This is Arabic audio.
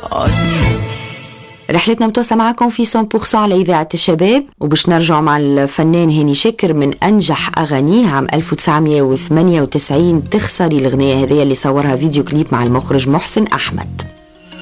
رحلتنا متوسعة معكم في 100% على إذاعة الشباب، وبش نرجع مع الفنان هاني شاكر من أنجح أغانيه عام 1998 تخسري. الأغنية هذه اللي صورها فيديو كليب مع المخرج محسن أحمد.